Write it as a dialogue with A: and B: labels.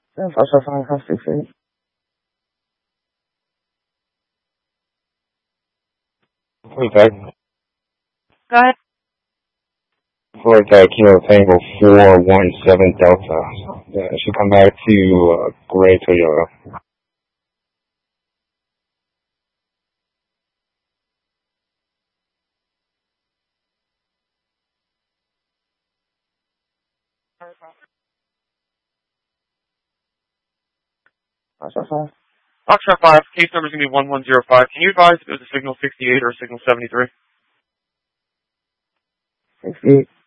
A: Foxtrot 5, cross 68.
B: Contact.
C: Go ahead.
B: Contact Kilo Tango 417 Delta. It should come back to Gray Toyota.
A: Foxtrot 5.
C: Foxtrot 5, case number is going to be 1105. Can you advise if it was a signal 68 or a signal 73?
A: 68.